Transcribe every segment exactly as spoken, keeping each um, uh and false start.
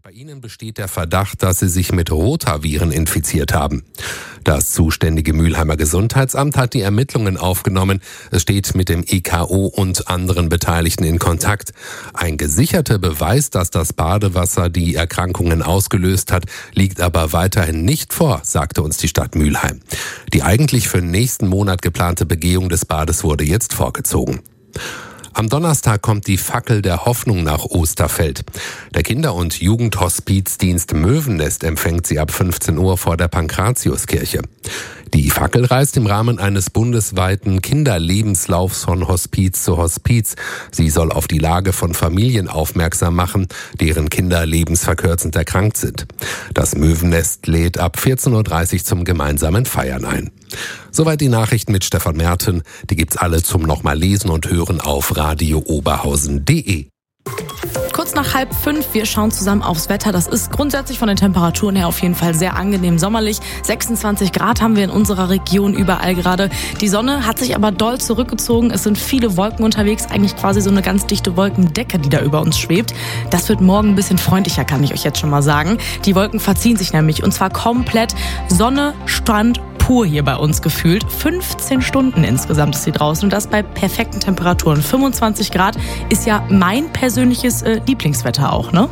Bei ihnen besteht der Verdacht, dass sie sich mit Rotaviren infiziert haben. Das zuständige Mülheimer Gesundheitsamt hat die Ermittlungen aufgenommen. Es steht mit dem E K O und anderen Beteiligten in Kontakt. Ein gesicherter Beweis, dass das Badewasser die Erkrankungen ausgelöst hat, liegt aber weiterhin nicht vor, sagte uns die Stadt Mülheim. Die eigentlich für nächsten Monat geplante Begehung des Bades wurde jetzt vorgezogen. Am Donnerstag kommt die Fackel der Hoffnung nach Osterfeld. Der Kinder- und Jugendhospizdienst Möwennest empfängt sie ab fünfzehn Uhr vor der Pankratiuskirche. Die Fackel reist im Rahmen eines bundesweiten Kinderlebenslaufs von Hospiz zu Hospiz. Sie soll auf die Lage von Familien aufmerksam machen, deren Kinder lebensverkürzend erkrankt sind. Das Möwennest lädt ab vierzehn Uhr dreißig zum gemeinsamen Feiern ein. Soweit die Nachrichten mit Stefan Merten. Die gibt's alle zum nochmal lesen und hören auf radio oberhausen punkt de. Kurz nach halb fünf, wir schauen zusammen aufs Wetter. Das ist grundsätzlich von den Temperaturen her auf jeden Fall sehr angenehm sommerlich. sechsundzwanzig Grad haben wir in unserer Region überall gerade. Die Sonne hat sich aber doll zurückgezogen. Es sind viele Wolken unterwegs, eigentlich quasi so eine ganz dichte Wolkendecke, die da über uns schwebt. Das wird morgen ein bisschen freundlicher, kann ich euch jetzt schon mal sagen. Die Wolken verziehen sich nämlich und zwar komplett. Sonne, Strand, pur hier bei uns gefühlt. fünfzehn Stunden insgesamt ist sie draußen und das bei perfekten Temperaturen. fünfundzwanzig Grad ist ja mein persönliches äh, Lieblingswetter auch, ne?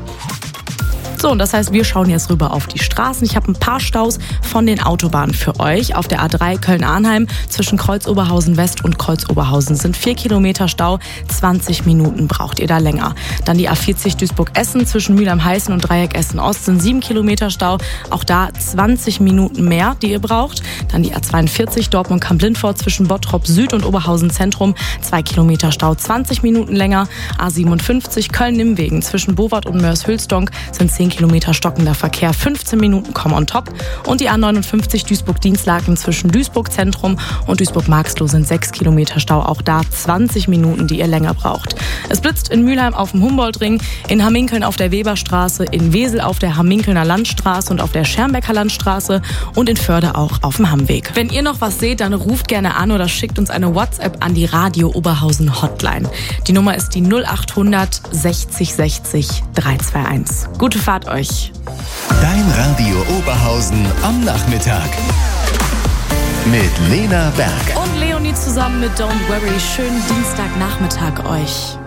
So, und das heißt, wir schauen jetzt rüber auf die Straßen. Ich habe ein paar Staus von den Autobahnen für euch. Auf der A drei Köln-Arnheim zwischen Kreuz-Oberhausen West und Kreuz-Oberhausen sind vier Kilometer Stau. zwanzig Minuten braucht ihr da länger. Dann die A vierzig Duisburg-Essen zwischen Mülheim-Heißen und Dreieck Essen-Ost sind sieben Kilometer Stau. Auch da zwanzig Minuten mehr, die ihr braucht. Dann die A zweiundvierzig Dortmund-Kamp-Lindfort zwischen Bottrop Süd und Oberhausen Zentrum. zwei Kilometer Stau, zwanzig Minuten länger. A siebenundfünfzig Köln-Nimmwegen zwischen Bowart und Mörs-Hülsdonk sind zehn Kilometer stockender Verkehr, fünfzehn Minuten kommen on top. Und die A neunundfünfzig Duisburg-Dienstlaken zwischen Duisburg-Zentrum und Duisburg-Marxloh sind sechs Kilometer Stau. Auch da zwanzig Minuten, die ihr länger braucht. Es blitzt in Mülheim auf dem Humboldtring, in Hamminkeln auf der Weberstraße, in Wesel auf der Hamminkelner Landstraße und auf der Schermbecker Landstraße und in Förde auch auf dem Hammweg. Wenn ihr noch was seht, dann ruft gerne an oder schickt uns eine WhatsApp an die Radio Oberhausen Hotline. Die Nummer ist die null achthundert sechzig sechzig dreihunderteinundzwanzig. Gute Fahrt euch. Dein Radio Oberhausen am Nachmittag. Mit Lena Berg. Und Leonie zusammen mit Don't Worry. Schönen Dienstagnachmittag euch.